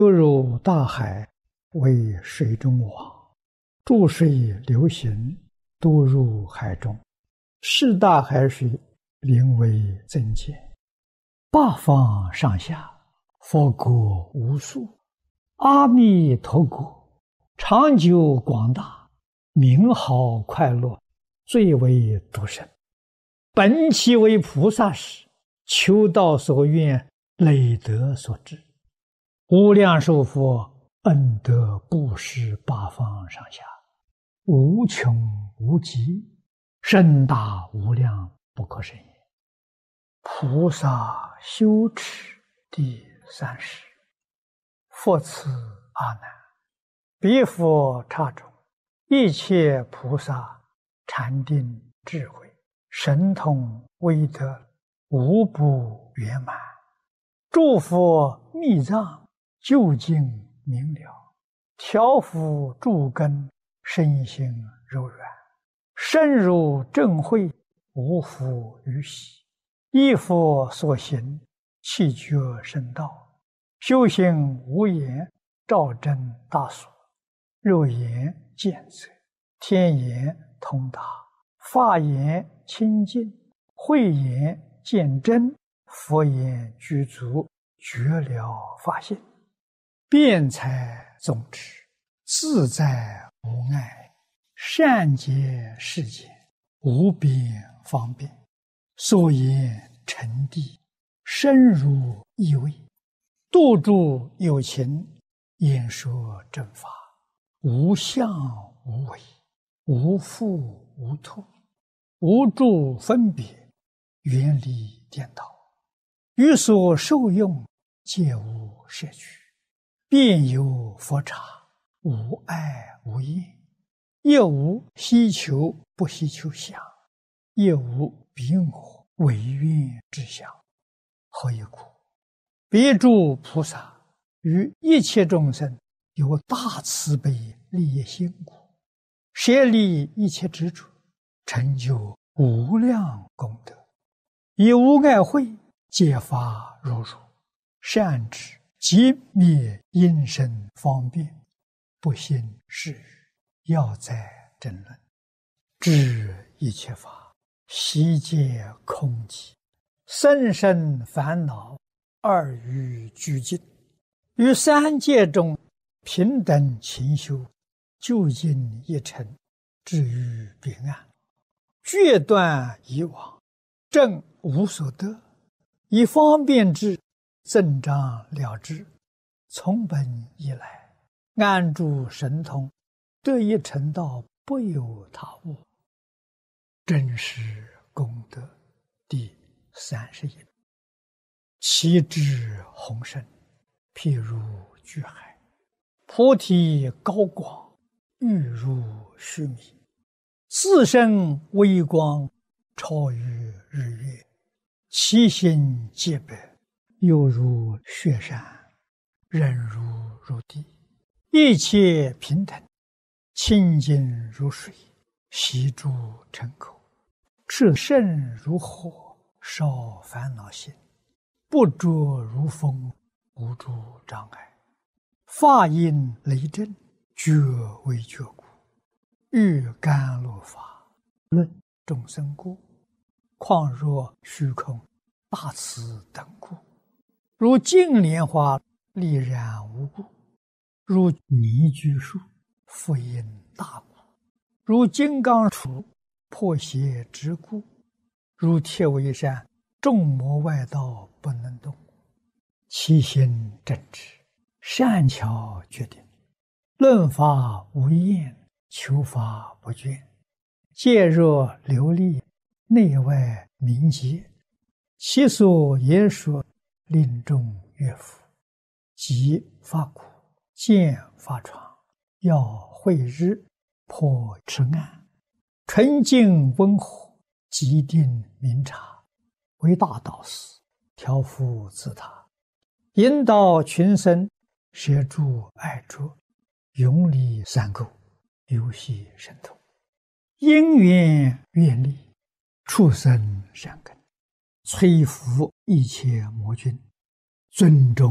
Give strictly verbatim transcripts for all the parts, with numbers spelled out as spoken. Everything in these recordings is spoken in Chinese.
犹如大海，为水中网，注水流行，都入海中。是大海水，灵为增减。八方上下，佛国无数。阿弥陀国，长久广大，名好快乐，最为独生。本其为菩萨时，求道所愿，累德所致。无量寿佛恩德布施八方上下，无穷无极，甚大无量，不可胜也。菩萨修持第三十。佛赐阿难：彼佛刹中，一切菩萨禅定智慧神通威德，无不圆满。诸佛密藏，究竟明了，调伏诸根，身心柔软，深入正慧，无复于喜。依佛所行，气觉深道，修行无言，照真大所。肉眼见色，天眼通达，法眼清净，慧眼见真，佛眼具足，觉了法性。辩才总持，自在无碍，善解世间，无边方便。所言沉谛，深如意味，度诸有情，演说正法，无相无为，无复无脱，无住分别，远离颠倒，于所受用，皆无摄取。遍有佛刹，无碍无厌，亦无希求不希求相，亦无彼我唯愿之相。何以故？彼诸菩萨于一切众生有大慈悲利益心故，舍离一切执着，成就无量功德，以无碍慧解发如如，善知即灭因身方便，不信是语，要在争论。知一切法，悉皆空寂，生生烦恼，二欲俱尽。于三界中平等勤修，究竟一尘，至于彼岸。决断以往，正无所得，以方便智增长了之。从本以来，安住神通，得以成道，不有他物。真实功德第三十一。其智宏深，譬如巨海，菩提高广，欲如须弥。自身微光，超于日月，其心洁白，犹如雪山，忍如如地，一切平等，清净如水，悉诸尘口。炽盛如火，烧烦恼心，不着如风，无诸障碍。法音雷震，觉为觉故。欲甘露法，论众生故。况若虚空，大慈等故。如净莲花，丽然无故。如泥居树，复因大故。如金刚杵，破邪之故。如铁围山，众魔外道不能动。其心正直，善巧决定，论法无厌，求法不倦。戒若流利，内外明洁。其所言说，令众悦服。即发苦，见发疮，要慧日，破痴暗。纯净温和，极定明察，为大导师，调伏自他，引导群生，摄诸爱着，永离三垢，游戏神通。因缘愿力，畜生善根，摧伏一切魔君，尊重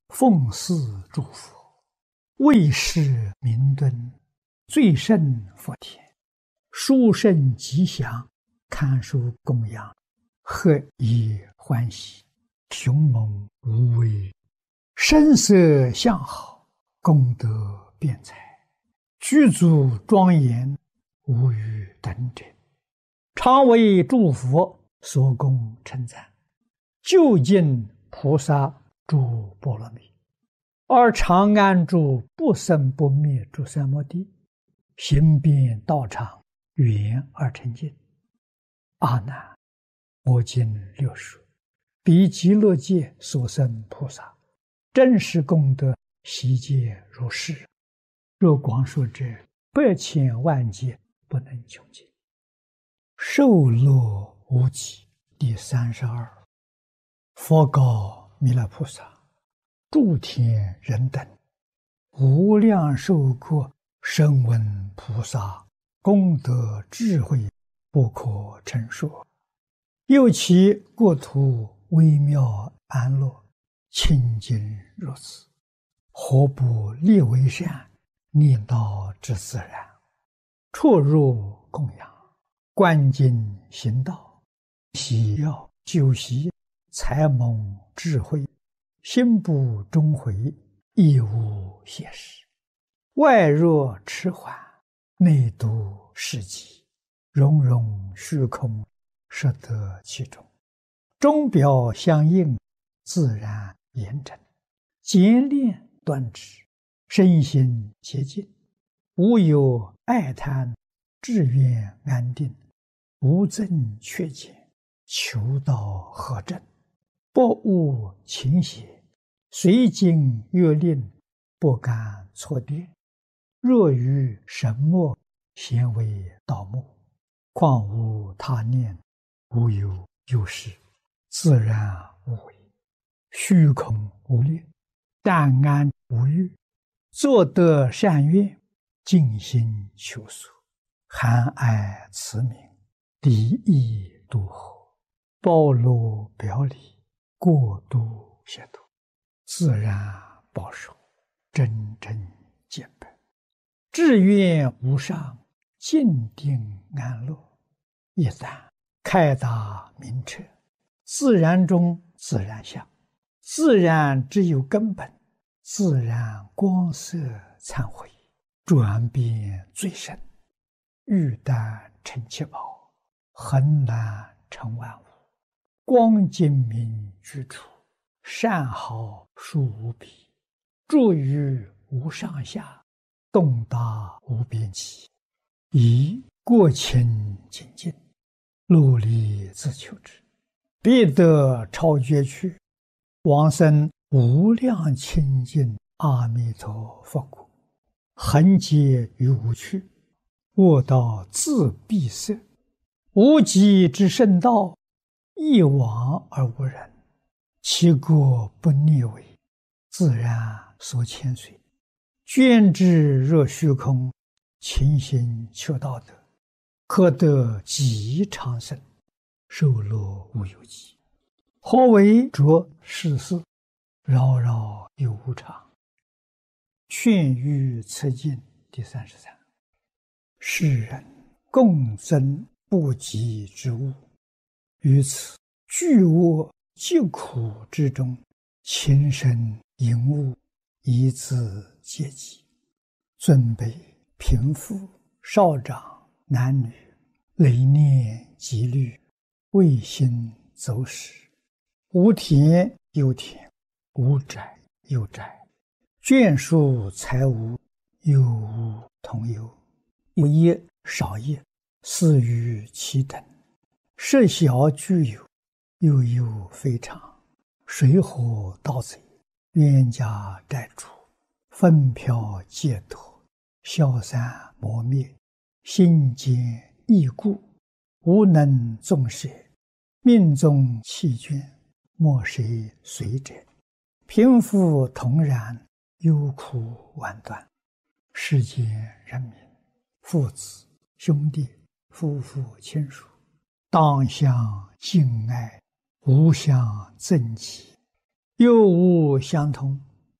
奉祀诸佛，为是明敦，最胜佛田，殊胜吉祥，堪书供养，何以欢喜，雄猛无畏，声色相好，功德辩才，具足庄严，无与等者，常为诸佛所供称赞，究竟菩萨诸波罗蜜，而常安住不生不灭诸三摩地，行遍道场，圆而成净。阿难，我今六说，彼极乐界所生菩萨，真实功德悉皆如是。若光说者，百千万劫不能穷尽。受乐无极第三十二。佛告弥勒菩萨：诸天人等，无量寿国声闻菩萨功德智慧不可称说，又其国土微妙安乐，清净如此，何不立为善，念道之自然，出入供养，观经行道，喜要修习，才蒙智慧，心不终回，亦无邪识，外若迟缓，内度世极，融融虚空，摄得其中，钟表相应，自然严整，简练端直，身心洁净，无有爱贪，志愿安定，无增缺减，求道合正，不误情邪，随经阅令，不敢错颠，若于神墨，咸为盗墓，况无他念，无有有事，自然无为，虚空无念，淡安无欲，作得善愿，尽心求索，含爱慈悯，敌意度合，包罗表里，过度协度，自然保守，真正见本，志愿无上，静定安乐。一旦开达明彻，自然中自然相，自然只有根本，自然光色忏悔，转变最深，玉丹成七宝，恒然成万物，光精明居处，善好殊无比，住于无上下，动达无边际，以过清净净，努力自求之，必得超绝去，往生无量清净阿弥陀佛国，恒劫于无趣，卧道自闭塞，无极之圣道，一往而无人，其国不逆违，自然所牵随，捐之若虚空，勤行求道德，可得极长生，寿乐无有极。何为着世事，扰扰有无常。劝喻此经第三十三。世人共增不及之物，于此巨恶疾苦之中，情深淫恶，以自阶级，尊卑贫富少长男女，累念积虑，未心走失，无田有田，无宅有宅，眷属财物，有无同有，有业少业，似于其等，设小具有，又有非常，水火盗贼，冤家债主，分飘戒脱，消散磨灭，心坚易故，无能纵舍，命中弃捐，莫谁随者，贫富同然，忧苦万端，世间人民，父子兄弟，夫妇亲属，当相敬爱，无相憎忌，又无相同，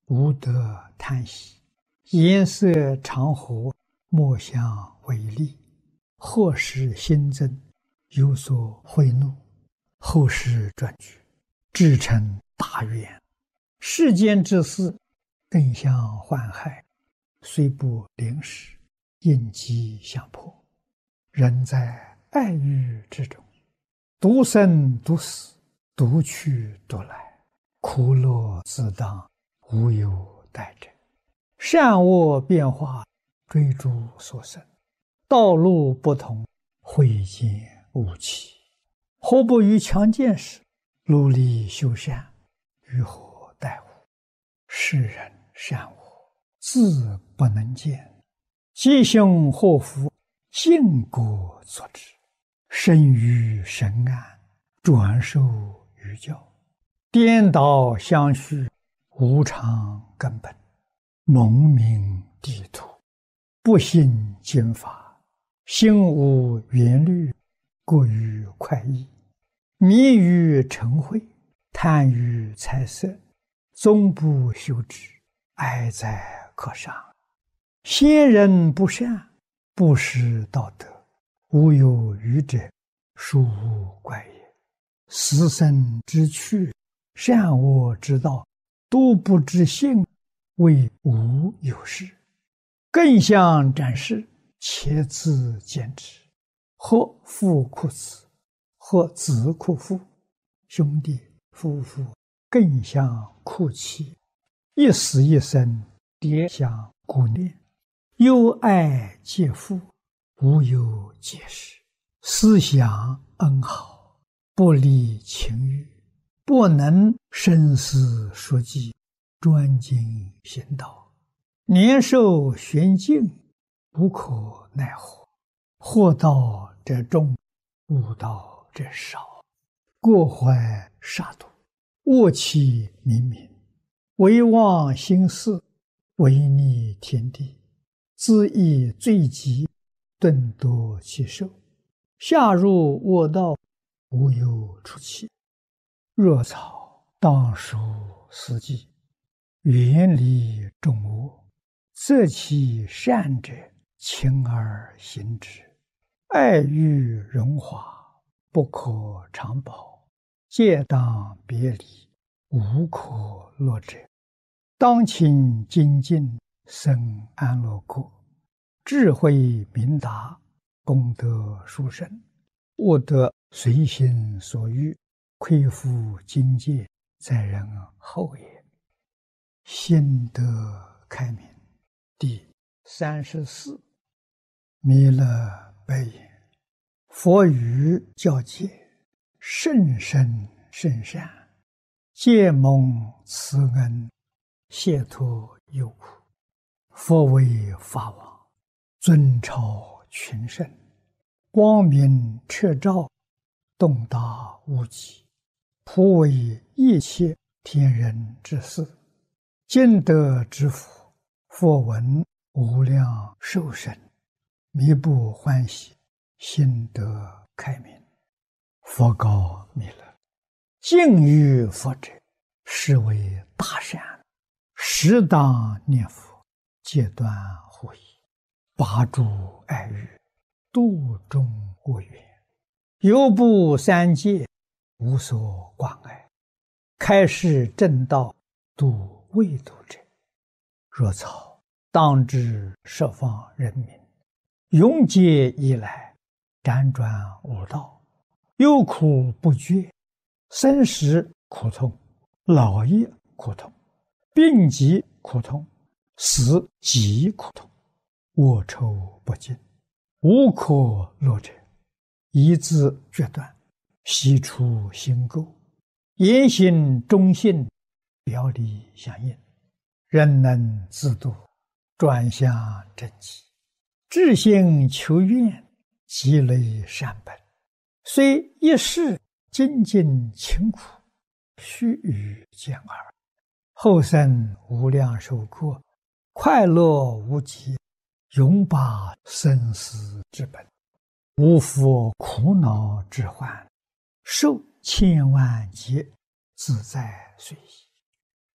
无得叹息。颜色常和，莫相违逆。或使新增，有所贿赂。后世转句，至诚大愿。世间之事，更相患害，虽不临时，应机相迫。人在爱欲之中，独生独死，独去独来，苦乐自当，无有待者。善恶变化，追逐所生，道路不同，慧见无期。何不于强健时，努力修善，于何待乎？世人善恶，自不能见。吉凶祸福，尽果作之。生于神安，转受于教。颠倒相续，无常根本。蒙名地土，不信经法。心无缘虑，过于快意。迷于嗔恚，贪于财色，终不修之，哀哉可伤。先人不善，不识道德，无有余者，殊无怪也。死生之趣，善恶之道，都不知性，谓无有事。更相展示，且自见之。或父哭子，或子哭父，兄弟夫妇更相哭泣。一死一生，迭相顾念。忧爱皆父，无有解释。思想恩好，不离情欲，不能深思熟记，专精行道。年寿玄静，无可奈何。祸道者众，悟道者少。过怀杀戮，恶气冥冥。唯忘心事，违逆天地。恣意罪极，顿夺其寿。下入恶道，无有出期。若草当属四季，远离众恶。择其善者，勤而行之。爱欲荣华，不可长保。戒当别离，无可乐者。当勤精进，生安乐国。智慧明达，功德殊胜。悟得随心所欲，亏负境界，在人后也。心得开明。第三十四。弥勒白言：佛语教戒，甚深甚善，皆蒙慈恩，解脱忧苦。佛为法王，尊超群圣，光明彻照，洞达无极，普为一切天人之事。今得之福，佛闻无量寿生，弥不欢喜，心得开明。佛告弥勒：敬于佛者，是为大善，适当念佛，戒断护疑，拔诸爱欲，度众恶缘，犹不三界，无所关爱，开示正道，度未度者。若草当知十方人民，永劫以来，辗转无道，忧苦不绝，生时苦痛，老也苦痛，病疾苦痛，死极苦痛，恶臭不尽，无可乐者。一字决断，悉出心垢，言行忠信，表里相应，人能自度，转向正极，至心求愿，积累善本。虽一世精进勤苦，须臾见耳，后生无量寿过，快乐无极，永拔生死之本，无复苦恼之患，受千万劫，自在随意。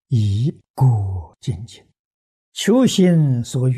以故精进，求心所欲。